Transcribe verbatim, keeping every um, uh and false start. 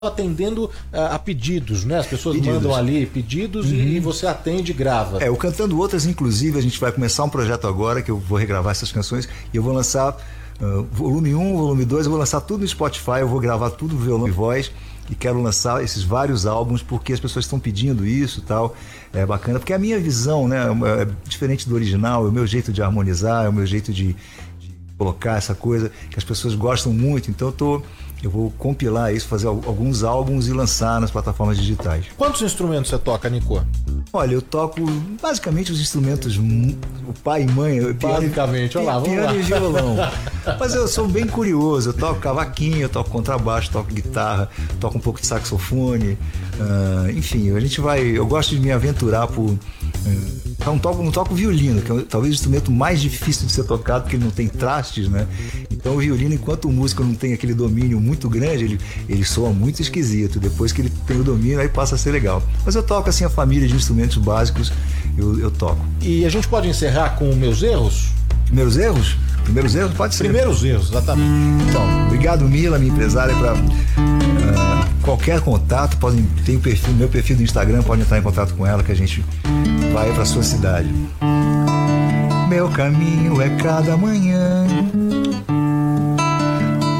atendendo a, a pedidos, né? As pessoas Pedidos. mandam ali pedidos uhum. e, e você atende e grava. É, o Cantando Outras, inclusive, a gente vai começar um projeto agora que eu vou regravar essas canções e eu vou lançar uh, volume um, volume dois, eu vou lançar tudo no Spotify, eu vou gravar tudo no violão e voz e quero lançar esses vários álbuns porque as pessoas estão pedindo isso e tal. É bacana, porque a minha visão, né, é diferente do original, é o meu jeito de harmonizar, é o meu jeito de, de colocar essa coisa que as pessoas gostam muito, então eu tô... Eu vou compilar isso, fazer alguns álbuns e lançar nas plataformas digitais. Quantos instrumentos você toca, Nico? Olha, eu toco basicamente os instrumentos, o pai e mãe. Basicamente, olha lá, vamos piano lá. e violão. Mas eu sou bem curioso, eu toco cavaquinho, eu toco contrabaixo, toco guitarra, toco um pouco de saxofone. Uh, enfim, a gente vai. Eu gosto de me aventurar por. Uh, não toco, não toco violino, que é talvez o instrumento mais difícil de ser tocado, porque ele não tem trastes, né? Então o violino, enquanto o músico não tem aquele domínio muito grande, ele, ele soa muito esquisito. Depois que ele tem o domínio, aí passa a ser legal. Mas eu toco assim a família de instrumentos básicos, eu, eu toco. E a gente pode encerrar com meus erros? Primeiros erros? Primeiros erros? Pode ser. Primeiros erros, exatamente. Então, obrigado, Mila, minha empresária, para uh, qualquer contato. Podem, tem o perfil, meu perfil do Instagram, podem entrar em contato com ela que a gente vai para sua cidade. Meu caminho é cada manhã